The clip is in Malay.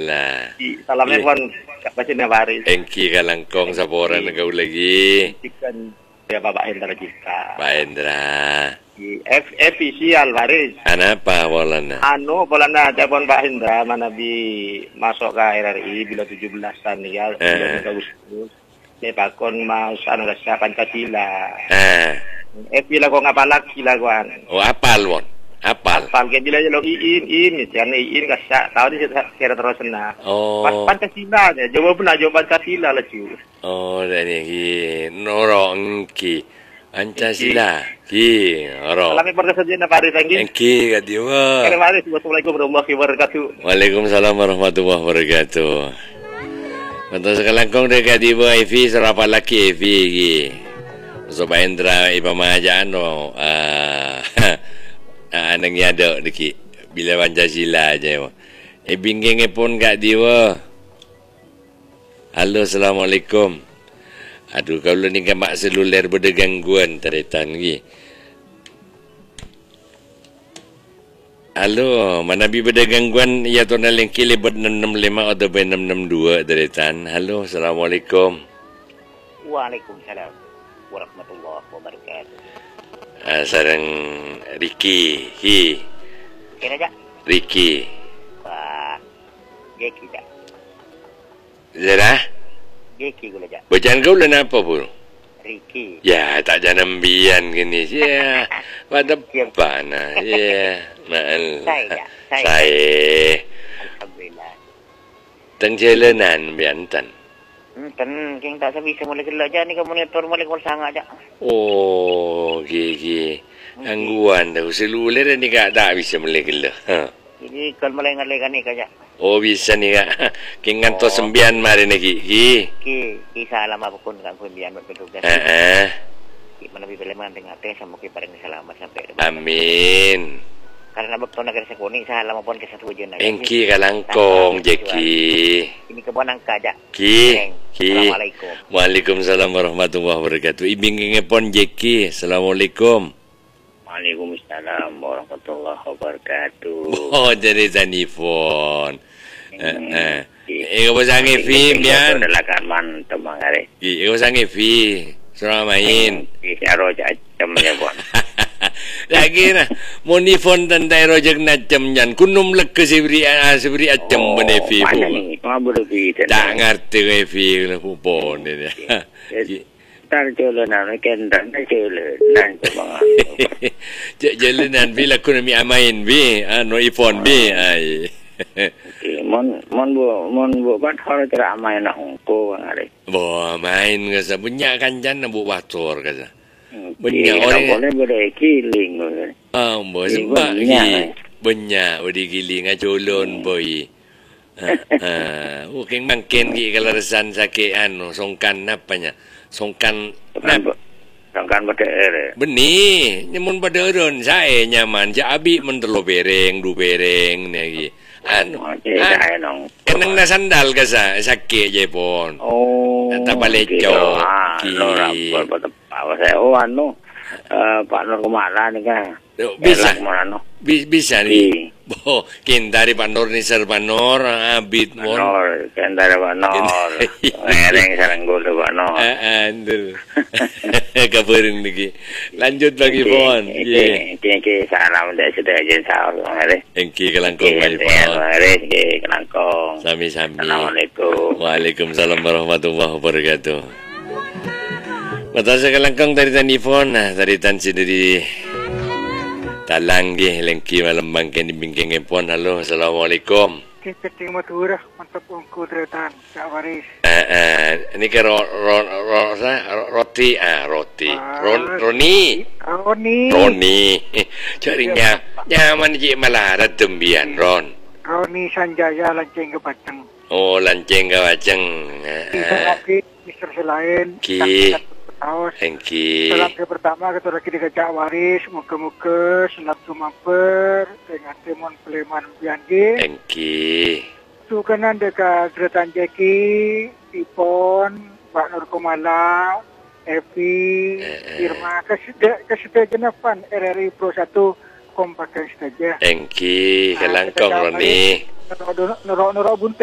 Alah. Salamnya pun baca Nawaris. Engki kalangkong sa pora na kau lagi. Ikan ya Bapak Hendra Cipta. Pak Endra. Official Waris. Apa wala na? Bola na telepon Pak Hendra mana masuk ke RRI bila 17-an ya. Agustus. Pakon mas sa Pancasila. Bila ko ngapalak sila kuan. Oh, apal won. Apal ke bila lo iin jangan iin kasa tahu di secara terus na. Oh. Pancasila aja. Jawab Pancasila lah cu. Oh, dan ki norong ki Pancasila ki oro. Salam berkesan na pare tanggi. Engki kadiwa. Assalamualaikum warahmatullahi wabarakatuh. Waalaikumsalam warahmatullahi wabarakatuh. Untuk sekalangkong dekat ibu Evi serapa laki Evi ki. So Pak Endra ipamahajaan no. Nang yado deki bila Pancasila aja. Bingking pun kak diwa. Halo, assalamualaikum. Aduh, kalau ni kan mak seluler berde gangguan teretan lagi. Halo, mana bi berde gangguan ya tu naling kili ber 665 atau 662 teretan. Halo, assalamualaikum. Waalaikumsalam warahmatullahi wabarakatuh. Sarang Ricky, Kena jak? Ricky. Wah, Jeki jak? Zara? Jeki gula jak? Bacaan kau lah apa pun? Ricky. Ya, tak jangan bian gini. Ya, pada pana. Ya, maal. Saya. Alhamdulillah. Teng jalanan biantan. King tak bisa mulai gelak je ni ke monitor mulai kau sangat je. Oh, gigi. Gangguan dah. Seluler ni kak tak bisa mulai gelak. Jadi kalau mulai ngalai ni kajak. Oh, bisa ni kak. King ngantor sembian mari ni gigi. Kisah lama pun kan sembian bertugas. Mana bila mana tengah teh sama kita paling selamat sampai. Amin. Karena betul negara sekuni saya lama pun ke satu ujian. Engki kalangkong Jeki. Ini kebunan kajak. Assalamualaikum. Waalaikumsalam warahmatullahi wabarakatuh. Ibing pon Jeki. Assalamualaikum. Waalaikumsalam warahmatullahi wabarakatuh. Oh, jadi telefon. Ego pasangi film yan. Dalakan temang hari. Ego pasangi film. Surah main. Aro jam ya pon. Lagi na monifon tandai rojak najam yan kunum lek ke sibri acem benefi bu. Tak ngerti efi na pupon ni. Tar jalanan kendan jalanan temang. Jalanan bila kunami amain bi no iphone bi ai. Mon bu bat hor tera amain nak ko ngare. Bo main ka punya kanjan na bu bator ka. Banyak orang boleh kiling. Boy sebab banyak bodi giling acolon boy. Mungkin mungkin kalau resan sakit songkan apanya? Songkan berdere. Benih, nyamun berderon saya nyaman. Jabi mentelo bereng, du bereng lagi. Kenang na sandal ka sakit je pon. Oh. Tak balik jauh. Pak Nur Kumala ni kan. Bisa ni. Bo, dari Pak Nur ni Pak Nur abit mon. Nur, dari Pak Nur. Mereng sarang gula Pak Nur. Andul. Kabarin lagi. Lanjut lagi pon. Ki salam dah sudah je sahur hari. Engki kelangkong lagi pon. Hari kelangkong. Sami-sami. Assalamualaikum. Waalaikumsalam warahmatullahi wabarakatuh. Mata sekalangkang dari telefon, dari tansi dari talanggi lengki malam bangken di bingking pon. Halo, assalamualaikum. Keting maturah mantap ongko tretan Kak Waris. Ini ke roti Roni. Carinya nyaman je malah ada tembian Ron. Roni Sanjaya lanceng ke Bacang. Oh, lanceng ke Bacang. Bisa lagi Mister selain. Engki. Salam ke pertama kita lagi di Kak Waris, muka-muka salam sumamper dengan temon Pleman Biangi. Engki. Sukanan dekat Gretan Jeki, Ipon, Pak Nur Kumala, Evi, Irma, kesetajenapan RRI Pro 1 kompakan saja. Engki, kelangkong Roni. Nurok bunte.